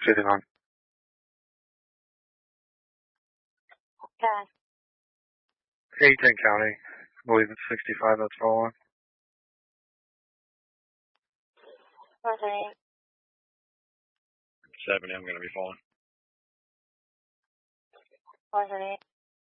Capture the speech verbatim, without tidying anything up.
getting on. Okay. eighteen County. I believe it's sixty-five that's following. What's her name? seventy, I'm going to be following. What's her name?